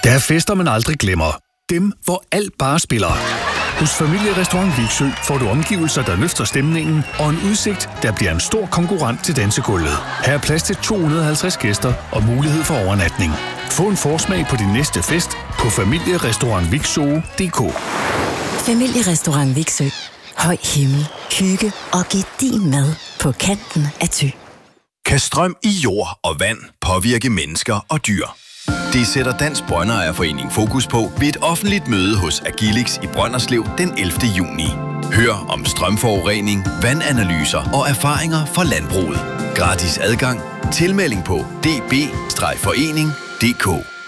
Der er fester, man aldrig glemmer. Dem, hvor alt bare spiller. Hos Familierestaurant Viksø får du omgivelser, der løfter stemningen, og en udsigt, der bliver en stor konkurrent til dansegulvet. Her er plads til 250 gæster og mulighed for overnatning. Få en forsmag på din næste fest på familierestaurantviksø.dk. Familierestaurant Viksø. Høj himmel, hygge og gedigen mad på kanten af Thy. Kan strøm i jord og vand påvirke mennesker og dyr? Det sætter Dansk Brønderejerforening fokus på ved et offentligt møde hos Agilix i Brønderslev den 11. juni. Hør om strømforurening, vandanalyser og erfaringer fra landbruget. Gratis adgang. Tilmelding på db-forening.dk.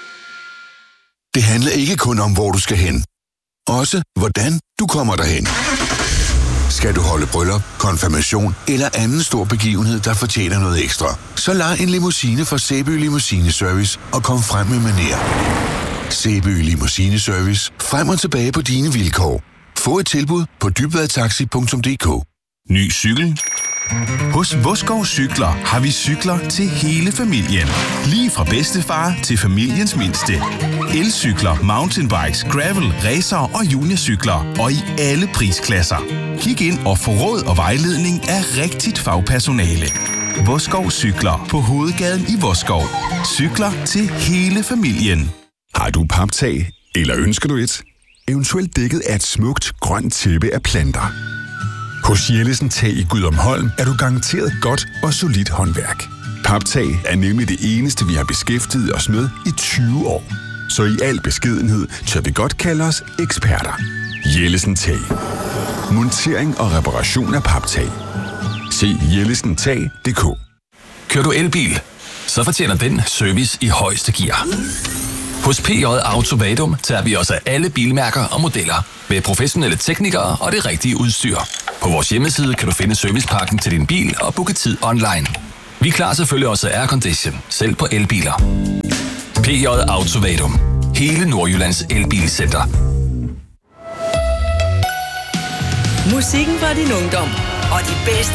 Det handler ikke kun om, hvor du skal hen. Også hvordan du kommer derhen. Skal du holde bryllup, konfirmation eller anden stor begivenhed, der fortjener noget ekstra, så lej en limousine fra Sæby Limousine Service og kom frem med manér. Sæby Limousine Service. Frem og tilbage på dine vilkår. Få et tilbud på dybvadtaxi.dk. Ny cykel? Hos Vodskov Cykler har vi cykler til hele familien. Lige fra bedstefar til familiens mindste. Elcykler, mountainbikes, gravel, racer og juniorcykler. Og i alle prisklasser. Kig ind og få råd og vejledning af rigtigt fagpersonale. Vodskov Cykler på Hovedgaden i Vodskov. Cykler til hele familien. Har du paptag, eller ønsker du et? Eventuelt dækket af et smukt, grønt tæppe af planter. Hos Jellesen Tag i Gudumholm er du garanteret godt og solidt håndværk. Paptag er nemlig det eneste, vi har beskæftiget os med i 20 år. Så i al beskedenhed tør vi godt kalde os eksperter. Jellesen Tag. Montering og reparation af paptag. Se jellesentag.dk. Kører du elbil? Så fortjener den service i højeste gear. Hos PJ Auto Vadum tager vi os af alle bilmærker og modeller med professionelle teknikere og det rigtige udstyr. På vores hjemmeside kan du finde servicepakken til din bil og booke tid online. Vi klarer selvfølgelig også aircondition, selv på elbiler. PJ Auto Vadum. Hele Nordjyllands elbilcenter. Musikken fra din ungdom og de bedste